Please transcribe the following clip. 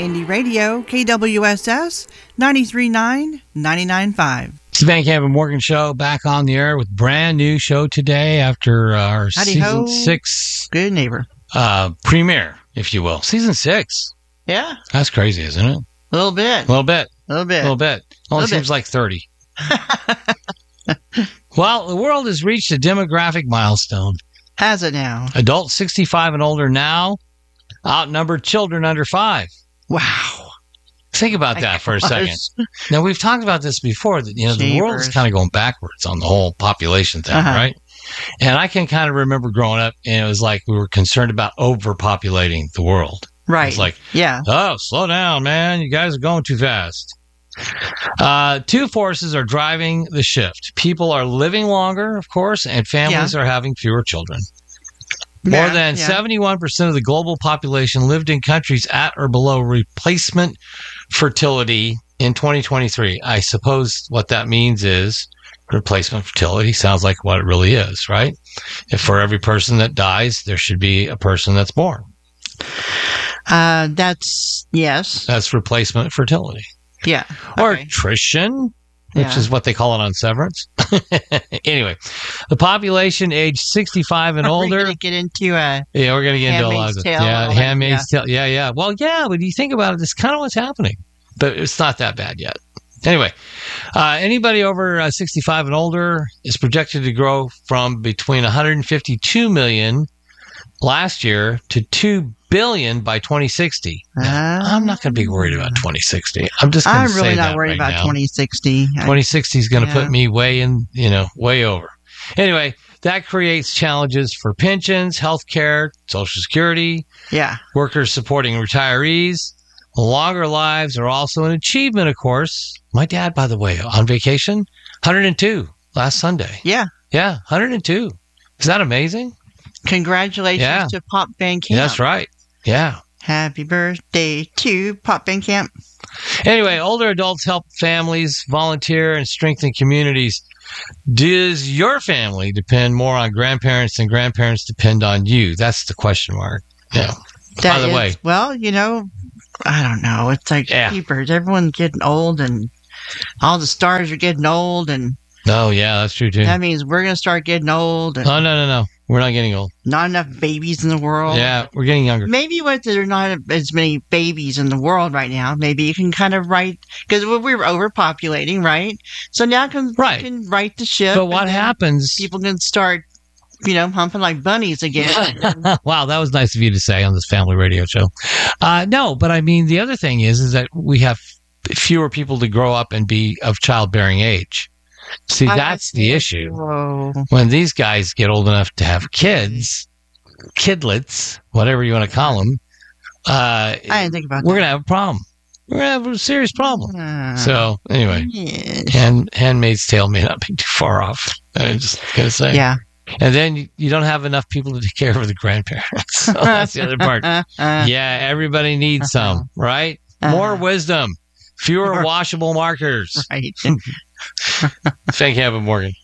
Indie Radio, KWSS, 93.9, 99.5. It's the Van Camp and Morgan Show back on the air with brand new show today after our season 6 good neighbor premiere, if you will. Season 6. Yeah. That's crazy, isn't it? A little bit. Only seems like 30. Well, the world has reached a demographic milestone. Has it now? Adults 65 and older now outnumber children under 5. Wow. Think about that for a second. Now, we've talked about this before, that the world is kind of going backwards on the whole population thing, right? And I can kind of remember growing up, and it was like we were concerned about overpopulating the world. Right. It's like, oh, slow down, man. You guys are going too fast. Two forces are driving the shift. People are living longer, of course, and families are having fewer children. More than 71% of the global population lived in countries at or below replacement fertility in 2023. I suppose what that means is replacement fertility sounds like what it really is, right? If for every person that dies, there should be a person that's born. That's replacement fertility. Yeah. Or attrition, which is what they call it on Severance. Anyway, the population aged 65 and older. We're going to get into we're going to get into a lot of it. Handmaid's Tale. Yeah. Well, yeah, when you think about it, it's kind of what's happening, but it's not that bad yet. Anyway, anybody over 65 and older is projected to grow from between 152 million last year to 2 billion by 2060. I'm not going to be worried about 2060. I'm just going to say that. I'm really not worried about 2060. 2060 is going to put me way over. Anyway, that creates challenges for pensions, healthcare, Social Security, workers supporting retirees. Longer lives are also an achievement, of course. My dad, by the way, on vacation, 102 last Sunday. Yeah, 102. Is that amazing? Congratulations to Pop Van Camp. That's right. Yeah. Happy birthday to Pop Van Camp. Anyway, older adults help families, volunteer, and strengthen communities. Does your family depend more on grandparents than grandparents depend on you? That's the question mark. Yeah. By the way. Well, I don't know. It's like keepers. Everyone's getting old, and all the stars are getting old, and oh yeah, that's true too. That means we're gonna start getting old. And no, we're not getting old. Not enough babies in the world. Yeah, we're getting younger. Maybe there are not as many babies in the world right now. Maybe you can kind of because we're overpopulating, right? So now you can right the ship. But what happens? People can start, humping like bunnies again. Wow, that was nice of you to say on this family radio show. No, but I mean, the other thing is that we have fewer people to grow up and be of childbearing age. See, that's the issue. Whoa. When these guys get old enough to have kids, kidlets, whatever you want to call them, I didn't think about we're going to have a problem. We're going to have a serious problem. So, anyway, Handmaid's Tale may not be too far off. I'm just going to say. Yeah. And then you don't have enough people to take care of the grandparents. So that's the other part. Yeah, everybody needs some, right? More wisdom. Fewer washable markers. Right. Thank you, Morgan.